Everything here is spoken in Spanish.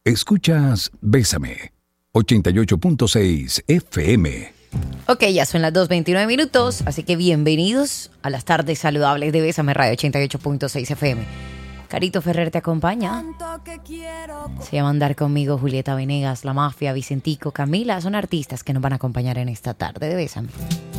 Escuchas Bésame, 88.6 FM. Ok, ya son las 2:29 minutos, así que bienvenidos a las tardes saludables de Bésame Radio 88.6 FM. Carito Ferrer te acompaña. Se llama Andar Conmigo, Julieta Venegas, La Mafia, Vicentico, Camila. Son artistas que nos van a acompañar en esta tarde de Bésame.